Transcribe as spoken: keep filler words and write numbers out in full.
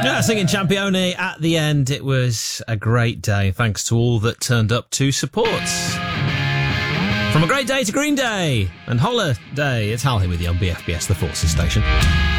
Yeah, singing Champione at the end. It was a great day. Thanks to all that turned up to support. From a great day to Green Day and Holiday, it's Hal here with you on B F B S, the Forces station.